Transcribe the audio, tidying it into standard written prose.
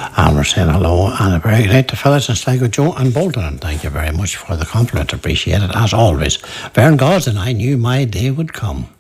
And we're saying hello and a very good night to fellas in Sligo, Joe and Bolton. And thank you very much for the compliment. Appreciate it, as always. Vern Gosden, I knew my day would come.